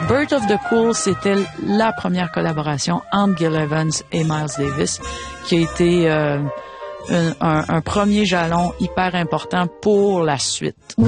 Bird of the Cool, c'était la première collaboration entre Gil Evans et Miles Davis, qui a été un premier jalon hyper important pour la suite.